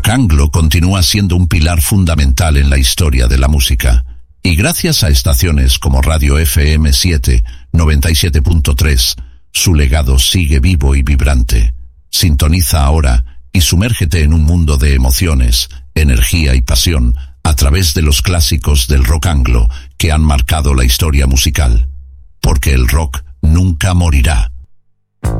rock anglo continúa siendo un pilar fundamental en la historia de la música, y gracias a estaciones como Radio FM 7, 97.3, su legado sigue vivo y vibrante. Sintoniza ahora y sumérgete en un mundo de emociones, energía y pasión a través de los clásicos del rock anglo que han marcado la historia musical. Porque el rock nunca morirá.